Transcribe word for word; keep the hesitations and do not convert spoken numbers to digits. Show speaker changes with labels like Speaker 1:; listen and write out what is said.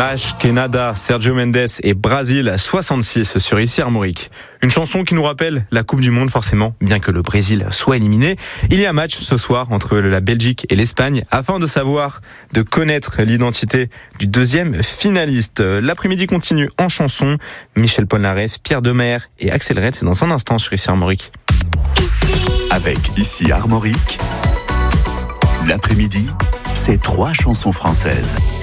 Speaker 1: Mash, Kenada, Sergio Mendes et Brésil soixante-six sur Ici Armorique. Une chanson qui nous rappelle la Coupe du Monde forcément, bien que le Brésil soit éliminé. Il y a match ce soir entre la Belgique et l'Espagne afin de savoir, de connaître l'identité du deuxième finaliste. L'après-midi continue en chanson. Michel Polnareff, Pierre Demer et Axel Red, c'est dans un instant sur Ici Armorique.
Speaker 2: Avec Ici Armorique, l'après-midi, c'est trois chansons françaises.